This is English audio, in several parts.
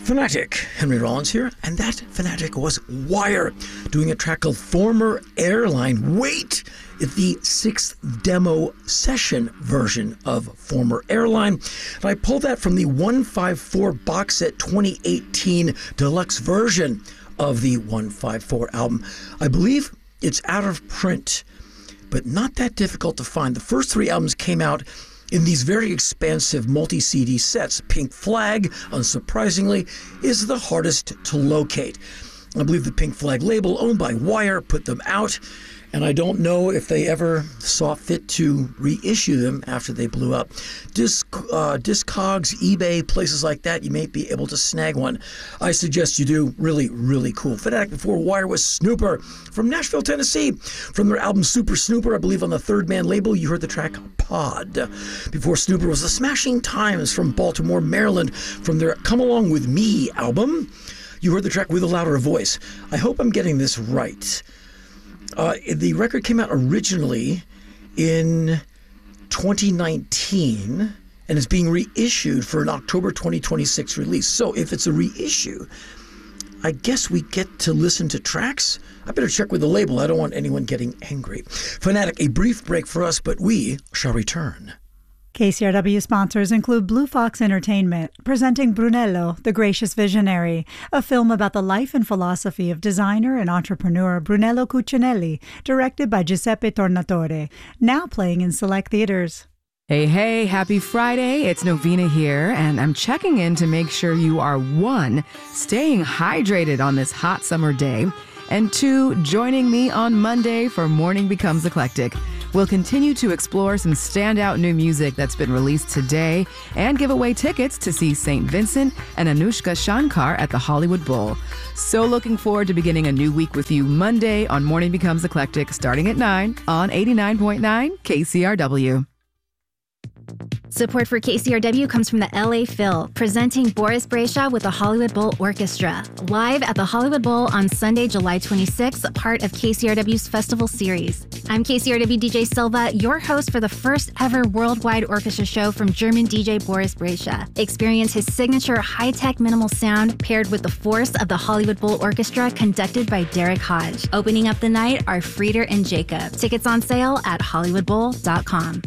Fanatic, Henry Rollins here, and that Fanatic was Wire, doing a track called Former Airline. Wait! It's the 6th demo session version of Former Airline. And I pulled that from the 154 box set 2018 deluxe version of the 154 album. I believe it's out of print, but not that difficult to find. The first 3 albums came out in these very expansive multi-CD sets. Pink Flag, unsurprisingly, is the hardest to locate. I believe the Pink Flag label, owned by Wire, put them out, and I don't know if they ever saw fit to reissue them after they blew up. Discogs, eBay, places like that, you may be able to snag one. I suggest you do. Really, really cool. Fanatic before Wire was Snooper from Nashville, Tennessee. From their album Super Snooper, I believe on the Third Man label, you heard the track Pod. Before Snooper was the Smashing Times from Baltimore, Maryland. From their Come Along With Me album, you heard the track With a Louder Voice. I hope I'm getting this right. The record came out originally in 2019 and is being reissued for an October 2026 release. So if it's a reissue, I guess we get to listen to tracks. I better check with the label. I don't want anyone getting angry. Fanatic, a brief break for us, but we shall return. KCRW sponsors include Blue Fox Entertainment, presenting Brunello, the Gracious Visionary, a film about the life and philosophy of designer and entrepreneur Brunello Cucinelli, directed by Giuseppe Tornatore, now playing in select theaters. Hey, happy Friday. It's Novena here, and I'm checking in to make sure you are 1, staying hydrated on this hot summer day, and 2, joining me on Monday for Morning Becomes Eclectic. We'll continue to explore some standout new music that's been released today and give away tickets to see St. Vincent and Anushka Shankar at the Hollywood Bowl. So looking forward to beginning a new week with you Monday on Morning Becomes Eclectic, starting at 9 on 89.9 KCRW. Support for KCRW comes from the LA Phil, presenting Boris Brejcha with the Hollywood Bowl Orchestra, live at the Hollywood Bowl on Sunday, July 26th, part of KCRW's festival series. I'm KCRW DJ Silva, your host for the first ever worldwide orchestra show from German DJ Boris Brejcha. Experience his signature high-tech minimal sound paired with the force of the Hollywood Bowl Orchestra conducted by Derek Hodge. Opening up the night are Frieder and Jacob. Tickets on sale at hollywoodbowl.com.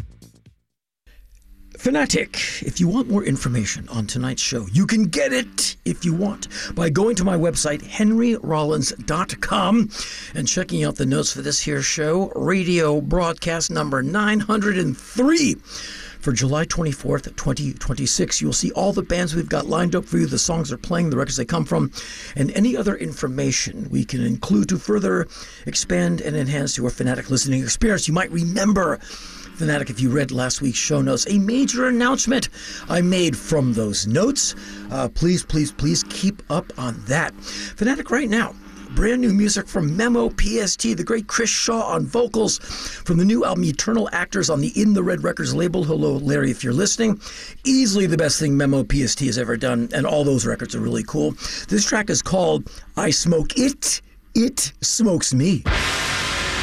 Fanatic, if you want more information on tonight's show, you can get it, if you want, by going to my website, henryrollins.com, and checking out the notes for this here show, radio broadcast number 903 for July 24th, 2026. You'll see all the bands we've got lined up for you, the songs they're playing, the records they come from, and any other information we can include to further expand and enhance your Fanatic listening experience. You might remember, Fanatic, if you read last week's show notes, a major announcement I made from those notes. Please keep up on that. Fanatic right now, brand new music from Memo PST, the great Chris Shaw on vocals from the new album Eternal Actors on the In the Red Records label. Hello, Larry, if you're listening. Easily the best thing Memo PST has ever done, and all those records are really cool. This track is called I Smoke It, It Smokes Me.